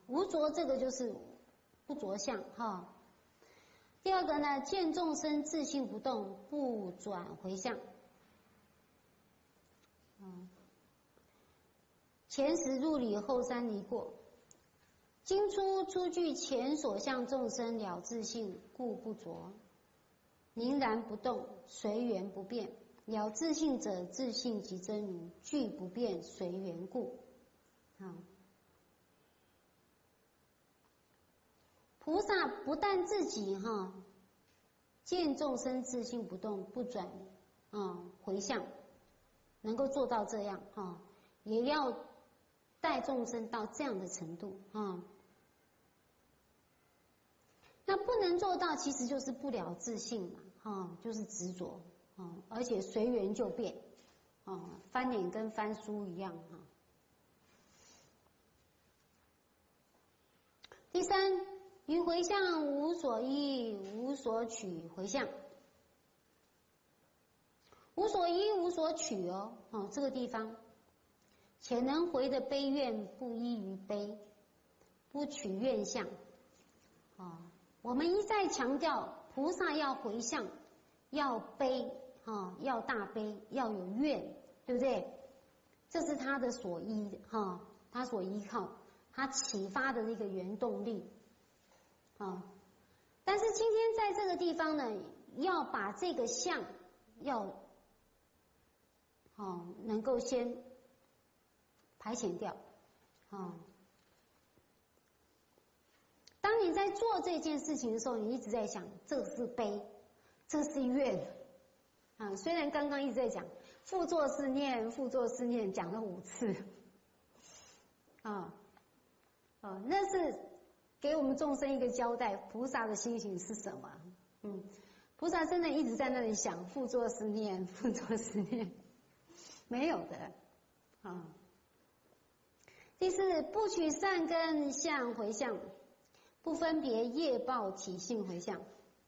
无着这个就是不着相哈。第二个呢，见众生自性不动，不转回向。前十入理，后三离过。今出具前所相众生了自性，故不着。凝然不动，随缘不变。了自性者，自性即真如，具不变，随缘故。菩萨不但自己见众生自性不动，不转回向，能够做到这样也要带众生到这样的程度那不能做到，其实就是不了自性嘛就是执着而且随缘就变翻脸跟翻书一样第三，于回向无所依，无所取回向。无所依无所取这个地方，且能回的悲愿不依于悲，不取愿相我们一再强调，菩萨要回向，要悲要大悲，要有愿，对不对？这是他的所依他所依靠，他启发的一个原动力但是今天在这个地方呢，要把这个相要能够先排遣掉当你在做这件事情的时候，你一直在想，这是悲，这是怨虽然刚刚一直在讲复作思念，复作思念讲了5次那是给我们众生一个交代，菩萨的心情是什么菩萨真的一直在那里想复作思念，复作思念，没有的第四，不取善根相回向，不分别业报体性回向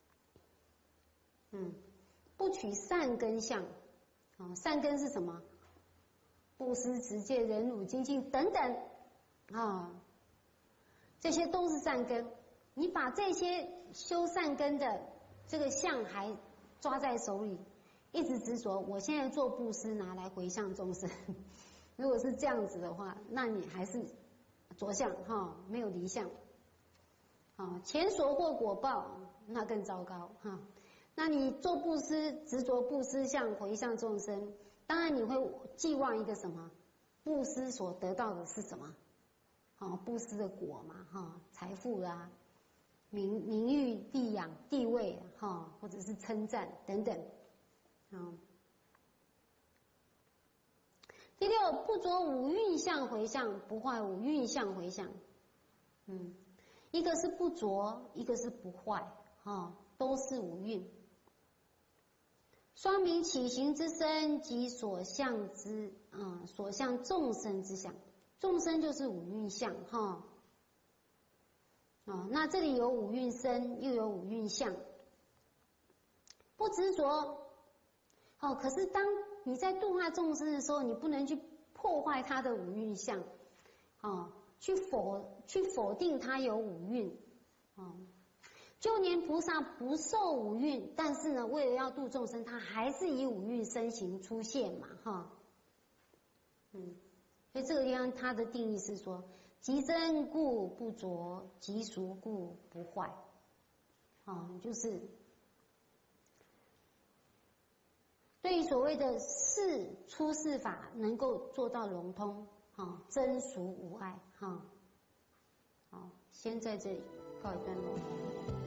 不取善根相善根是什么？布施、持戒、忍辱、精进等等这些都是善根。你把这些修善根的这个相还抓在手里，一直执着，我现在做布施拿来回向众生如果是这样子的话，那你还是着相没有离相前所获果报，那更糟糕那你做布施，执着布施相回向众生，当然你会寄望一个什么？布施所得到的是什么？布施的果嘛财富啦、名誉、地养、地位或者是称赞等等第六，不着五蕴相回向，不坏五蕴相回向一个是不着，一个是不坏都是五蕴。双明起行之身及所向之所向众生之相，众生就是五蕴相那这里有五蕴身，又有五蕴相，不执着可是当你在度化众生的时候，你不能去破坏他的五蕴相去否定他有五蕴就连菩萨不受五蕴，但是呢，为了要度众生，他还是以五蕴身形出现嘛所以这个地方它的定义是说，即真故不着，即俗故不坏就是对于所谓的出世法能够做到融通真俗无碍好，先在这里告一段落。